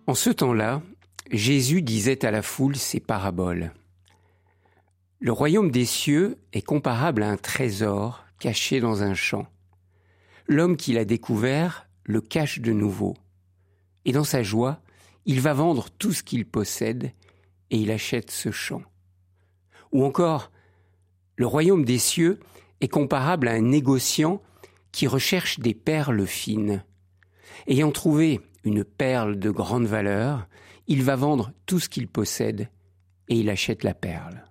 En ce temps-là, Jésus disait à la foule ces paraboles. Le royaume des cieux est comparable à un trésor caché dans un champ. L'homme qui l'a découvert le cache de nouveau. Et dans sa joie, il va vendre tout ce qu'il possède et il achète ce champ. Ou encore, le royaume des cieux est comparable à un négociant qui recherche des perles fines. Ayant trouvé une perle de grande valeur, il va vendre tout ce qu'il possède et il achète la perle.